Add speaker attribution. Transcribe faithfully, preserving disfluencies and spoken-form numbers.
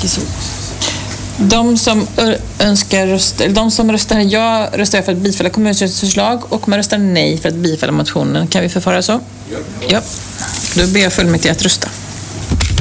Speaker 1: mycket så.
Speaker 2: De som önskar rösta, de som röstar ja röstar för att bifalla kommunstyrelsens förslag, och man röstar nej för att bifalla motionen. Kan vi förfara så? Ja. Ja. Då ber jag fullmäktige att rösta.